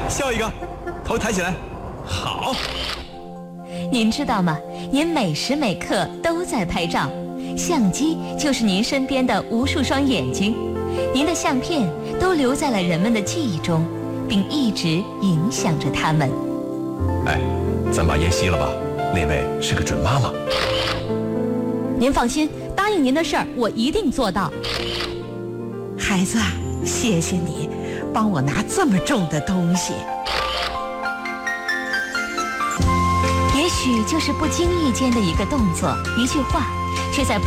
笑一个，头抬起来，好。 您知道吗？您每时每刻都在拍照，相机就是您身边的无数双眼睛，您的相片都留在了人们的记忆中，并一直影响着他们。 哎，咱把烟熄了吧，那位是个准妈妈。 您放心，答应您的事儿我一定做到。 孩子，谢谢你帮我拿这么重的东西。 也许就是不经意间的一个动作，一句话，却在